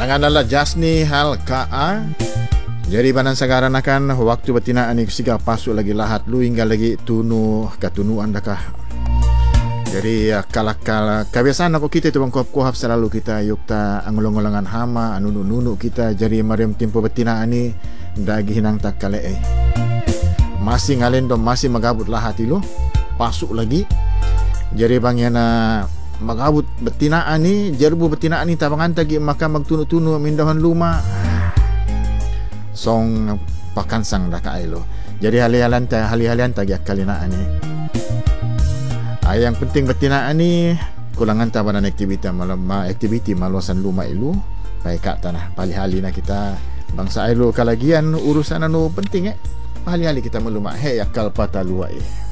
Angan adalah Jasni hal ka. Jadi banan sagaran akan waktu betina ani siga pasuk lagi lahat lu hingga lagi tunu katunuan dakah. Jadi kalakal kebiasaan aku kita tu bang kohap selalu kita yukta angulong-ulongan hama anu-nunu kita jadi mariam tempo betina ani dagi hinang tak kale masih ngalen dom masih magabut lahat lu pasuk lagi. Jadi bang yana magabut betina ani jerbu betina ani tabangan tagi maka magtunu-tunu mindahan luma. Song pakan sang dah ka ailo. Jadi hali-halian tagi akalina ani. Yang penting betina ani kulangan tabanan aktiviti maluasan luma ilu. Baik kat tanah pali-hali na kita bangsa ailo kalagian urusan anu penting hali-hali kita meluma akal pata luai.